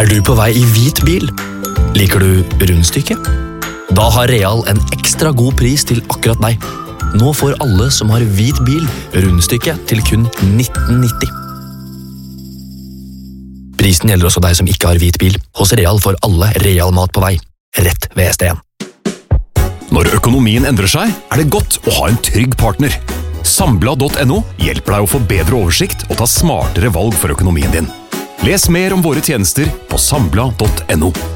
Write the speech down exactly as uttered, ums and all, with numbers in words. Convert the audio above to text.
Er du på vei i hvit bil? Liker du rundstykke? Da har Real en ekstra god pris til akkurat deg. Nå får alle som har hvit bil rundstykke til kun nitten nitti. Prisen gjelder også deg som ikke har hvit bil. Hos Real får alle Real mat på vei. Rett ved S D en. Når økonomien endrer seg, er det godt å ha en trygg partner. Sambla punktum no hjelper deg å få bedre oversikt og ta smartere valg for økonomien din. Les mer om våre tjenester på Sambla punktum no.